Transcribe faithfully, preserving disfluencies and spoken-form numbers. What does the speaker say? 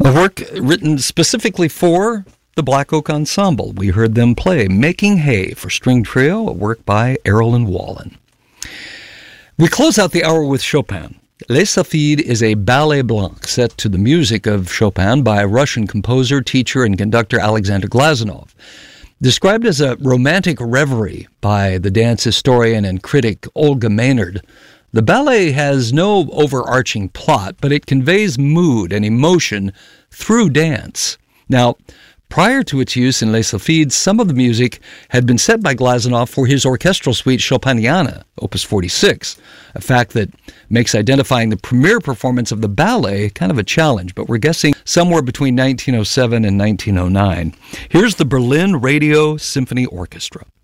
A work written specifically for the Black Oak Ensemble. We heard them play Making Hay for String Trio, a work by Errol and Wallen. We close out the hour with Chopin. Les Sylphides is a ballet blanc set to the music of Chopin by Russian composer, teacher, and conductor Alexander Glazunov. Described as a romantic reverie by the dance historian and critic Olga Maynard, the ballet has no overarching plot, but it conveys mood and emotion through dance. Now, prior to its use in Les Sylphides, some of the music had been set by Glazunov for his orchestral suite Chopiniana, Opus forty-six, a fact that makes identifying the premiere performance of the ballet kind of a challenge, but we're guessing somewhere between nineteen oh seven and nineteen oh nine. Here's the Berlin Radio Symphony Orchestra.